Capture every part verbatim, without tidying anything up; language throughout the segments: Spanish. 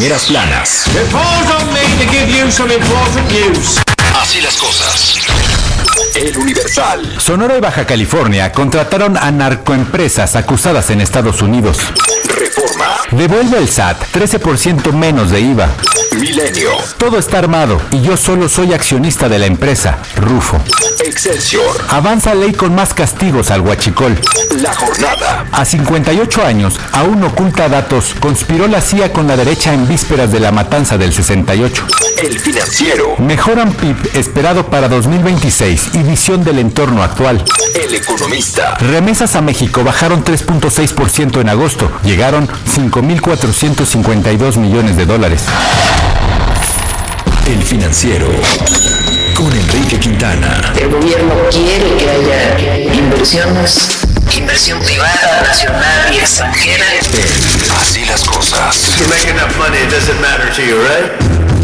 primeras planas. Así las cosas. El Universal. Sonora y Baja California contrataron a narcoempresas acusadas en Estados Unidos. Reforma. Devuelve el S A T trece por ciento menos de I V A. Milenio. Todo está armado y yo solo soy accionista de la empresa. Rufo. Excelsior. Avanza ley con más castigos al huachicol. La Jornada. A cincuenta y ocho años, aún oculta datos, conspiró la C I A con la derecha en vísperas de la matanza del sesenta y ocho. El Financiero. Mejoran P I B esperado para dos mil veintiséis y visión del entorno actual. El Economista. Remesas a México bajaron tres punto seis por ciento en agosto. Llegaron cinco mil cuatrocientos cincuenta y dos millones de dólares. El Financiero. Con Enrique Quintana. El gobierno quiere que haya inversiones, inversión privada, nacional y extranjera. El Así las cosas. You make enough money, it doesn't matter to you, right?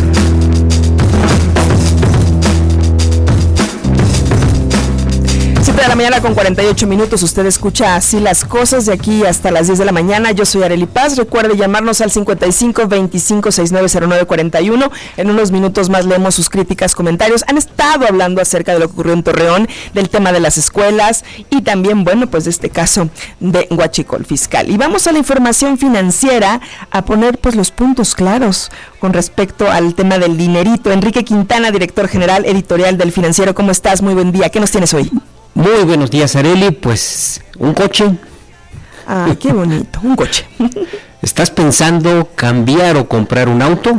siete de la mañana con cuarenta y ocho minutos, usted escucha Así las cosas de aquí hasta las diez de la mañana. Yo soy Arely Paz, recuerde llamarnos al cincuenta y cinco, veinticinco, sesenta y nueve cero nueve cuarenta y uno. En unos minutos más leemos sus críticas, comentarios. Han estado hablando acerca de lo que ocurrió en Torreón, del tema de las escuelas y también, bueno, pues de este caso de huachicol fiscal. Y vamos a la información financiera a poner pues los puntos claros con respecto al tema del dinerito. Enrique Quintana, director general editorial del Financiero, ¿cómo estás? Muy buen día, ¿qué nos tienes hoy? Muy buenos días, Arely. Pues, un coche. Ah, qué bonito, un coche. ¿Estás pensando cambiar o comprar un auto?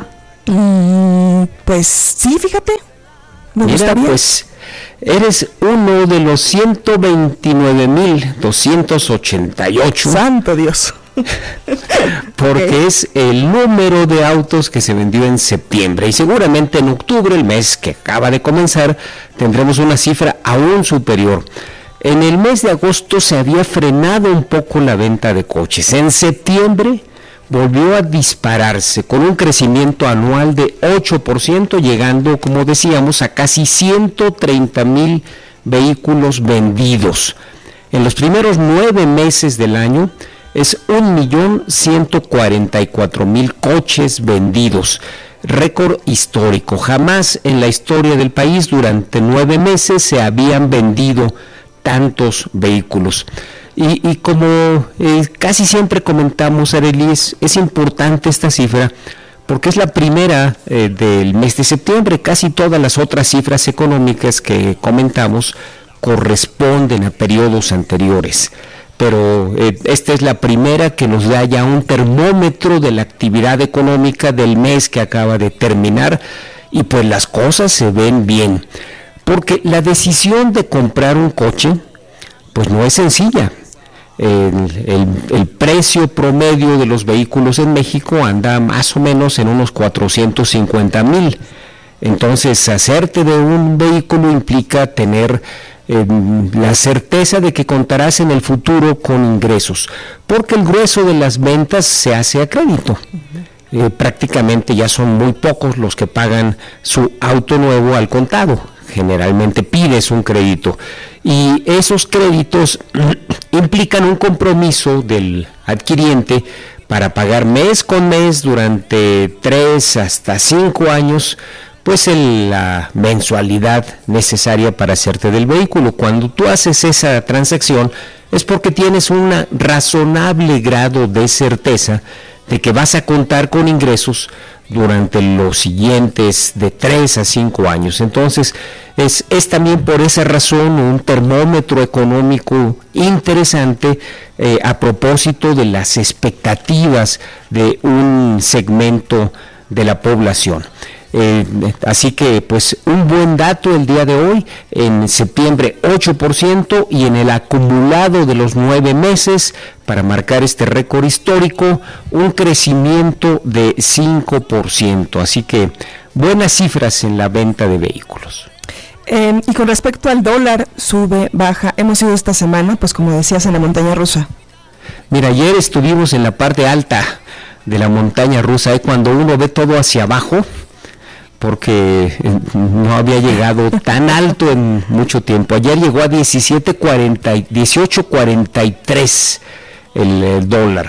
Mm, pues sí, fíjate. Me Mira, gustaría. Pues eres uno de los ciento veintinueve mil doscientos ochenta y ocho. Santo Dios. Porque okay. Es el número de autos que se vendió en septiembre y seguramente en octubre, el mes que acaba de comenzar, tendremos una cifra aún superior. En el mes de agosto se había frenado un poco la venta de coches. En septiembre volvió a dispararse con un crecimiento anual de ocho por ciento, llegando, como decíamos, a casi ciento treinta mil vehículos vendidos. En los primeros nueve meses del año, es un millón ciento cuarenta y cuatro mil coches vendidos, récord histórico. Jamás en la historia del país durante nueve meses se habían vendido tantos vehículos. Y, y como eh, casi siempre comentamos, Arely, es, es importante esta cifra porque es la primera eh, del mes de septiembre. Casi todas las otras cifras económicas que comentamos corresponden a periodos anteriores. Pero eh, esta es la primera que nos da ya un termómetro de la actividad económica del mes que acaba de terminar y pues las cosas se ven bien, porque la decisión de comprar un coche pues no es sencilla. El, el, el precio promedio de los vehículos en México anda más o menos en unos cuatrocientos cincuenta mil, entonces hacerte de un vehículo implica tener Eh, la certeza de que contarás en el futuro con ingresos, porque el grueso de las ventas se hace a crédito. Eh, prácticamente ya son muy pocos los que pagan su auto nuevo al contado. Generalmente pides un crédito y esos créditos implican un compromiso del adquiriente para pagar mes con mes durante tres hasta cinco años pues el, la mensualidad necesaria para hacerte del vehículo. Cuando tú haces esa transacción es porque tienes un razonable grado de certeza de que vas a contar con ingresos durante los siguientes de tres a cinco años. Entonces es, es también por esa razón un termómetro económico interesante eh, a propósito de las expectativas de un segmento de la población. Eh, así que pues un buen dato el día de hoy, en septiembre ocho por ciento y en el acumulado de los nueve meses para marcar este récord histórico un crecimiento de cinco por ciento, así que buenas cifras en la venta de vehículos. Eh, y con respecto al dólar, sube, baja, hemos ido esta semana pues como decías en la montaña rusa. Mira, ayer estuvimos en la parte alta de la montaña rusa, ¿eh? Cuando uno ve todo hacia abajo, porque no había llegado tan alto en mucho tiempo. Ayer llegó a dieciocho cuarenta y tres el, el dólar.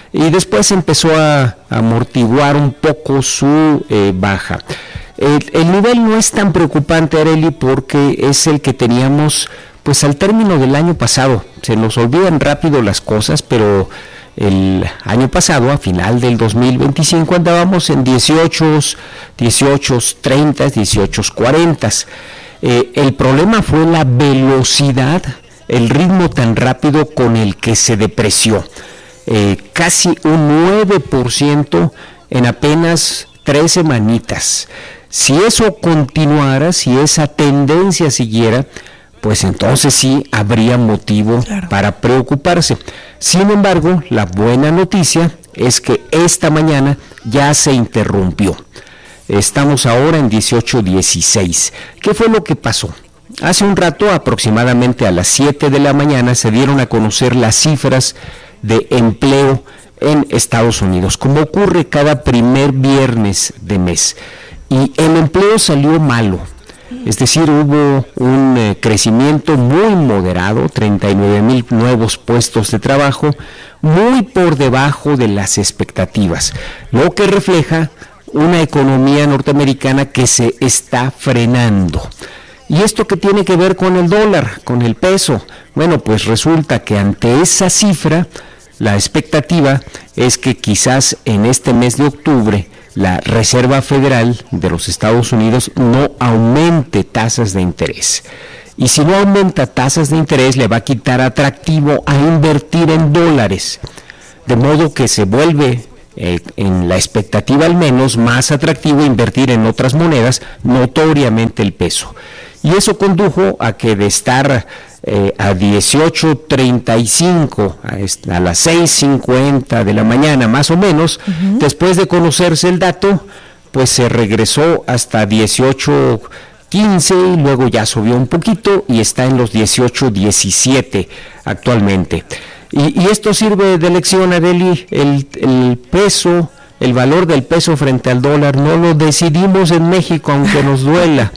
y después empezó a, a amortiguar un poco su eh, baja. El, el nivel no es tan preocupante, Arely, porque es el que teníamos pues al término del año pasado. Se nos olvidan rápido las cosas, pero el año pasado, a final del dos mil veinticinco, andábamos en dieciocho, dieciocho treinta, dieciocho cuarenta. Eh, el problema fue la velocidad, el ritmo tan rápido con el que se depreció. Eh, casi un nueve por ciento en apenas tres semanitas. Si eso continuara, si esa tendencia siguiera, pues entonces sí habría motivo claro. para preocuparse. Sin embargo, la buena noticia es que esta mañana ya se interrumpió. Estamos ahora en dieciocho dieciséis. ¿Qué fue lo que pasó? Hace un rato, aproximadamente a las siete de la mañana, se dieron a conocer las cifras de empleo en Estados Unidos, como ocurre cada primer viernes de mes. Y el empleo salió malo, es decir, hubo un eh, crecimiento muy moderado, treinta y nueve mil nuevos puestos de trabajo, muy por debajo de las expectativas, lo que refleja una economía norteamericana que se está frenando. ¿Y esto qué tiene que ver con el dólar, con el peso? Bueno, pues resulta que ante esa cifra, la expectativa es que quizás en este mes de octubre la Reserva Federal de los Estados Unidos no aumente tasas de interés. Y si no aumenta tasas de interés, le va a quitar atractivo a invertir en dólares. De modo que se vuelve, eh, en la expectativa al menos, más atractivo invertir en otras monedas, notoriamente el peso. Y eso condujo a que de estar eh, a dieciocho treinta y cinco, a, a las seis cincuenta de la mañana más o menos, uh-huh. después de conocerse el dato, pues se regresó hasta dieciocho quince y luego ya subió un poquito y está en los dieciocho diecisiete actualmente. Y, y esto sirve de lección, Arely. El, el peso, el valor del peso frente al dólar no lo decidimos en México, aunque nos duela.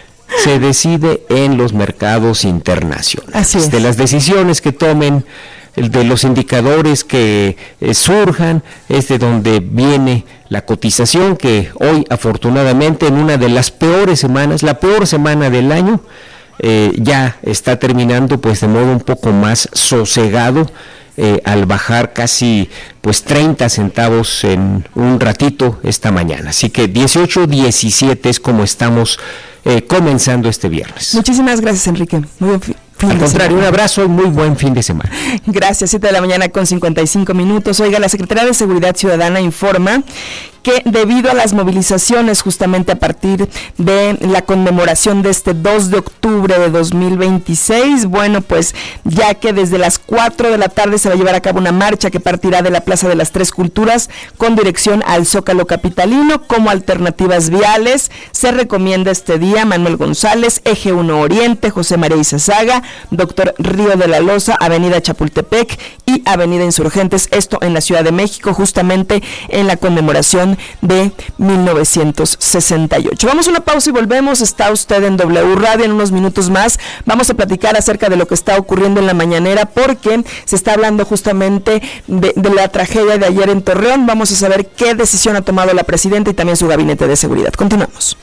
Se decide en los mercados internacionales. Así es. De las decisiones que tomen, de los indicadores que eh, surjan, es de donde viene la cotización, que hoy afortunadamente en una de las peores semanas, la peor semana del año, eh, ya está terminando pues de modo un poco más sosegado, eh, al bajar casi pues treinta centavos en un ratito esta mañana. Así que dieciocho diecisiete es como estamos Eh, comenzando este viernes. Muchísimas gracias, Enrique. Muy buen fin. Al contrario, un abrazo y muy buen fin de semana. Gracias, siete de la mañana con cincuenta y cinco minutos. Oiga, la Secretaría de Seguridad Ciudadana informa que debido a las movilizaciones justamente a partir de la conmemoración de este dos de octubre de dos mil veintiséis, bueno, pues ya que desde las cuatro de la tarde se va a llevar a cabo una marcha que partirá de la Plaza de las Tres Culturas con dirección al Zócalo capitalino como alternativas viales. Se recomienda este día Manuel González, Eje uno Oriente, José María Izazaga, Doctor Río de la Loza, Avenida Chapultepec y Avenida Insurgentes, esto en la Ciudad de México, justamente en la conmemoración de mil novecientos sesenta y ocho. Vamos a una pausa y volvemos. Está usted en W Radio. En unos minutos más vamos a platicar acerca de lo que está ocurriendo en la mañanera, porque se está hablando justamente de, de la tragedia de ayer en Torreón. Vamos a saber qué decisión ha tomado la presidenta y también su gabinete de seguridad. Continuamos.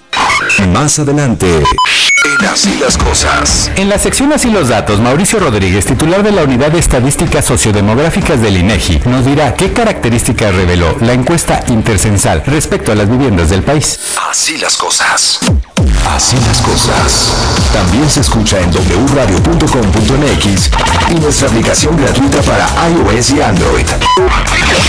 Más adelante, en Así las Cosas. En la sección Así los Datos, Mauricio Rodríguez, titular de la Unidad de Estadísticas Sociodemográficas del INEGI, nos dirá qué características reveló la encuesta intercensal respecto a las viviendas del país. Así las Cosas. Así las Cosas. También se escucha en doble u radio punto com punto m x y nuestra aplicación gratuita para iOS y Android.